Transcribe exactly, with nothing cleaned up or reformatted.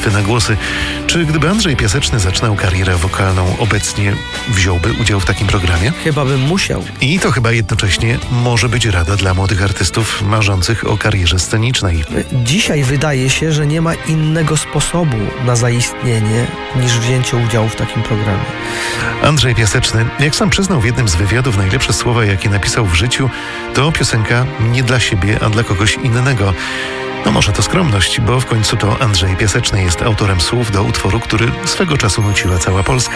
talenty na głosy. Czy gdyby Andrzej Piaseczny zaczynał karierę wokalną obecnie, wziąłby udział w takim programie? Chyba bym musiał. I to chyba jednocześnie może być rada dla młodych artystów marzących o karierze scenicznej. Dzisiaj wydaje się, że nie ma innego sposobu na zaistnienie niż wzięcie udziału w takim programie. Andrzej Piaseczny, jak sam przyznał w jednym z wywiadów, najlepsze słowa, jakie napisał w życiu, to piosenka nie dla siebie, a dla kogoś innego. No może to skromność, bo w końcu to Andrzej Piaseczny jest autorem słów do utworu, który swego czasu nuciła cała Polska.